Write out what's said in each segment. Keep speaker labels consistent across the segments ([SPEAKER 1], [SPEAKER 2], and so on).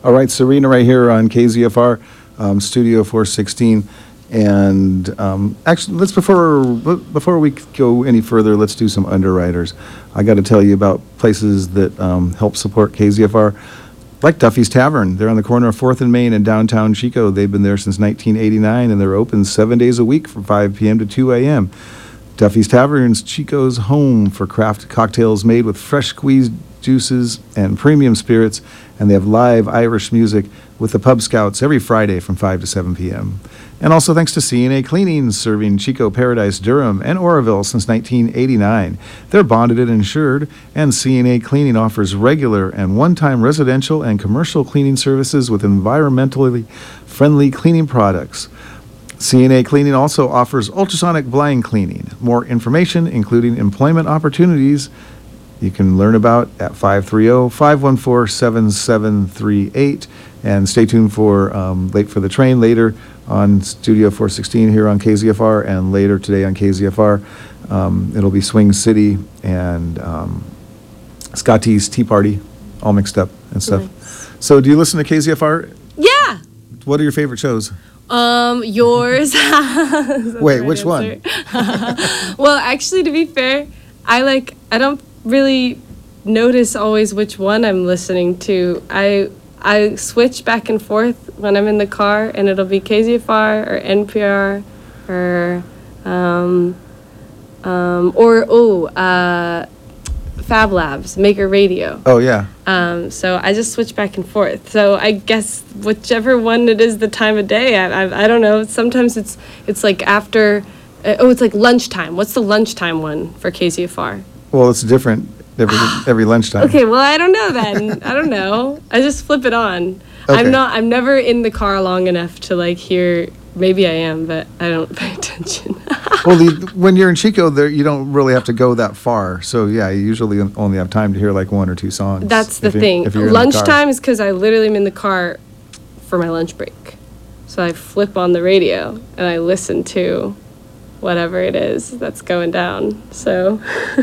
[SPEAKER 1] All right, Serena right here on KZFR, Studio 416. And actually, before we go any further, let's do some underwriters. I got to tell you about places that help support KZFR, like Duffy's Tavern. They're on the corner of 4th and Main in downtown Chico. They've been there since 1989, and they're open 7 days a week from 5 p.m. to 2 a.m. Duffy's Tavern's Chico's home for craft cocktails made with fresh squeezed juices and premium spirits, and they have live Irish music with the Pub Scouts every Friday from 5 to 7 p.m. And also thanks to CNA Cleaning, serving Chico, Paradise, Durham, and Oroville since 1989. They're bonded and insured, and CNA Cleaning offers regular and one-time residential and commercial cleaning services with environmentally friendly cleaning products. CNA Cleaning also offers ultrasonic blind cleaning. More information, including employment opportunities, you can learn about at 530-514-7738. And stay tuned for Late for the Train later on Studio 416 here on KZFR, and later today on KZFR. It'll be Swing City and Scotty's Tea Party, all mixed up and stuff.
[SPEAKER 2] Nice.
[SPEAKER 1] So do you listen to KZFR?
[SPEAKER 2] Yeah.
[SPEAKER 1] What are your favorite shows?
[SPEAKER 2] Yours.
[SPEAKER 1] Wait, which one?
[SPEAKER 2] Well, actually, to be fair, I don't really notice always which one I'm listening to. I switch back and forth when I'm in the car, and it'll be KZFR or NPR or Fab Labs, Maker Radio.
[SPEAKER 1] Oh, yeah.
[SPEAKER 2] So I just switch back and forth. So I guess whichever one it is the time of day, I don't know. Sometimes it's like after, it's like lunchtime. What's the lunchtime one for KZFR?
[SPEAKER 1] Well, it's different every lunchtime.
[SPEAKER 2] Okay, well, I don't know then. I don't know. I just flip it on.
[SPEAKER 1] Okay.
[SPEAKER 2] I'm never in the car long enough to hear. Maybe I am, but I don't pay attention.
[SPEAKER 1] Well, when you're in Chico, there you don't really have to go that far. So yeah, you usually only have time to hear one or two songs.
[SPEAKER 2] That's the thing. Lunchtime is because I literally am in the car for my lunch break. So I flip on the radio and I listen to whatever it is that's going down. So.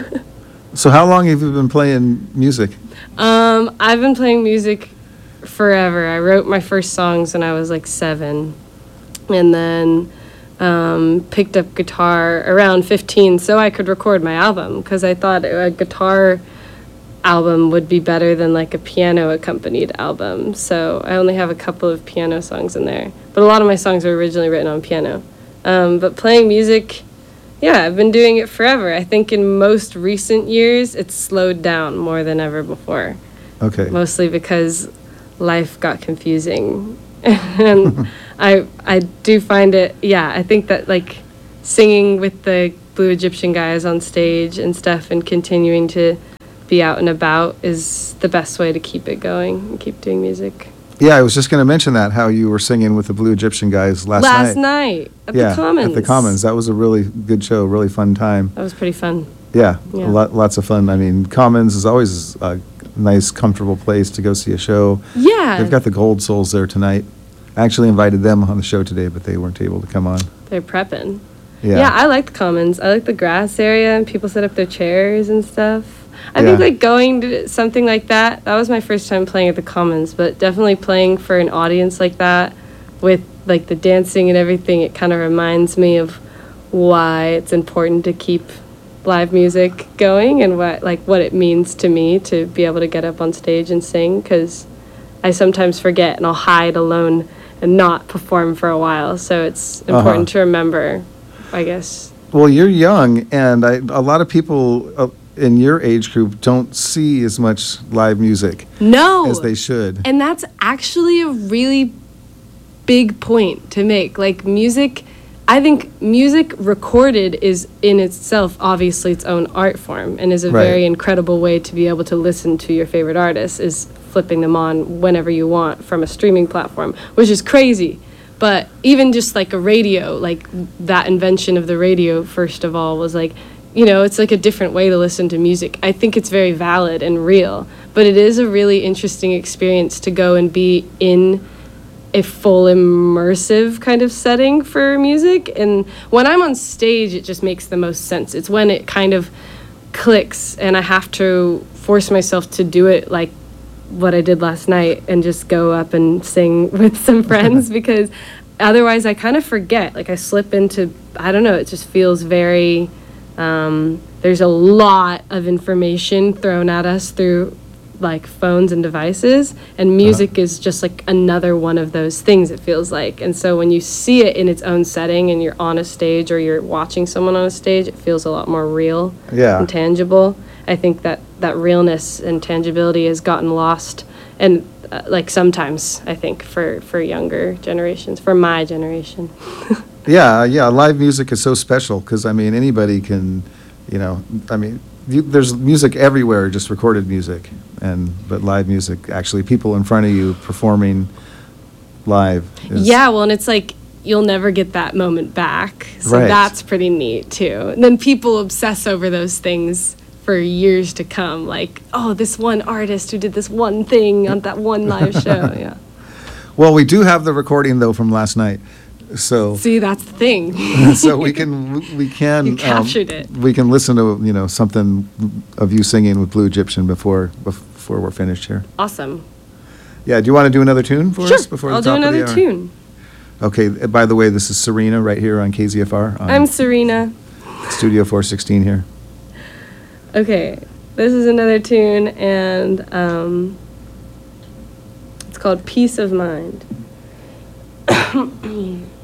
[SPEAKER 1] So how long have you been playing music?
[SPEAKER 2] I've been playing music forever. I wrote my first songs when I was 7, and then picked up guitar around 15 so I could record my album, because I thought a guitar album would be better than a piano accompanied album. So I only have a couple of piano songs in there, but a lot of my songs are originally written on piano. But playing music, yeah, I've been doing it forever. I think in most recent years, it's slowed down more than ever before.
[SPEAKER 1] Okay.
[SPEAKER 2] Mostly because life got confusing. And I do find it, yeah, I think that singing with the Blue Egyptian guys on stage and stuff and continuing to be out and about is the best way to keep it going and keep doing music.
[SPEAKER 1] Yeah, I was just going to mention that, how you were singing with the Blue Egyptian guys last night.
[SPEAKER 2] At the Commons.
[SPEAKER 1] At the Commons. That was a really good show, really fun time.
[SPEAKER 2] That was pretty fun.
[SPEAKER 1] Yeah. Lots of fun. I mean, Commons is always a nice, comfortable place to go see a show.
[SPEAKER 2] Yeah.
[SPEAKER 1] They've got the Gold Souls there tonight. I actually invited them on the show today, but they weren't able to come on.
[SPEAKER 2] They're prepping.
[SPEAKER 1] Yeah,
[SPEAKER 2] I like the Commons. I like the grass area, and people set up their chairs and stuff. I think going to something like that was my first time playing at the Commons, but definitely playing for an audience like that with the dancing and everything, it kind of reminds me of why it's important to keep live music going and what it means to me to be able to get up on stage and sing, because I sometimes forget and I'll hide alone and not perform for a while. So it's important to remember, I guess.
[SPEAKER 1] Well, you're young, and a lot of people in your age group don't see as much live music as they should.
[SPEAKER 2] And that's actually a really big point to make. Music, I think music recorded is in itself obviously its own art form, and is a very incredible way to be able to listen to your favorite artists, is flipping them on whenever you want from a streaming platform, which is crazy. But even just a radio, that invention of the radio, first of all, was it's a different way to listen to music. I think it's very valid and real, but it is a really interesting experience to go and be in a full immersive kind of setting for music. And when I'm on stage, it just makes the most sense. It's when it kind of clicks and I have to force myself to do it what I did last night and just go up and sing with some friends because otherwise I kind of forget. Like I slip into, I don't know, it just feels very, there's a lot of information thrown at us through like phones and devices, and music is just like another one of those things, it feels like. And so when you see it in its own setting and you're on a stage or you're watching someone on a stage, it feels a lot more real and tangible. I think that realness and tangibility has gotten lost, and like sometimes I think for younger generations, for my generation.
[SPEAKER 1] Yeah, live music is so special because, I mean, anybody can, there's music everywhere, just recorded music, but live music, actually, people in front of you performing live.
[SPEAKER 2] Yeah, well, and it's like you'll never get that moment back, so
[SPEAKER 1] right.
[SPEAKER 2] That's pretty neat too. And then people obsess over those things for years to come, like, oh, this one artist who did this one thing on that one live show. Yeah.
[SPEAKER 1] Well, we do have the recording though from last night. So
[SPEAKER 2] see, that's the thing.
[SPEAKER 1] So we can
[SPEAKER 2] you captured it.
[SPEAKER 1] We can listen to something of you singing with Blue Egyptian before we're finished here.
[SPEAKER 2] Awesome.
[SPEAKER 1] Yeah. Do you want to do another tune for us before
[SPEAKER 2] I'll
[SPEAKER 1] the top
[SPEAKER 2] do another
[SPEAKER 1] of the hour?
[SPEAKER 2] tune.
[SPEAKER 1] Okay. By the way, this is Serena right here on KZFR.
[SPEAKER 2] I'm Serena.
[SPEAKER 1] Studio 416 here.
[SPEAKER 2] Okay, this is another tune, and it's called Peace of Mind.